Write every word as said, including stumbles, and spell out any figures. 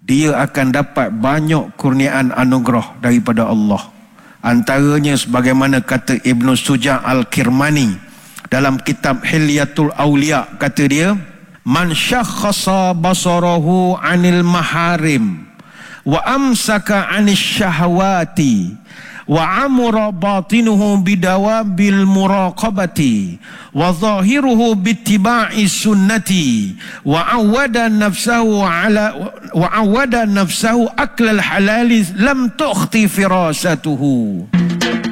dia akan dapat banyak kurniaan anugerah daripada Allah. Antaranya sebagaimana kata Ibnu Suja' Al-Kirmani dalam kitab Hilyatul Awliya, kata dia, man syakhasa basarahu anil maharim wa amsaka anis syahwati wa amura batinuhu bidawabil muraqabati wa zahiruhu bittiba'i sunnati wa awada nafsahu ala wa awada nafsahu aklal halali lam tukhti firasatuhu.